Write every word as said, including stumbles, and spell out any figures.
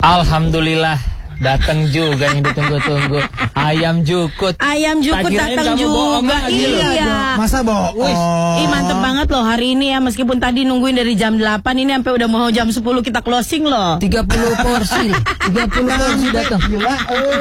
Alhamdulillah datang juga yang ditunggu-tunggu. Ayam jukut. Ayam jukut Tak kirain datang kamu bohong juga. lagi loh. Iya. Masa bohong? Ih, mantep banget loh hari ini ya. Meskipun tadi nungguin dari jam delapan, ini sampai udah mau jam sepuluh kita closing loh. tiga puluh porsi. tiga puluh porsi datang. Gila.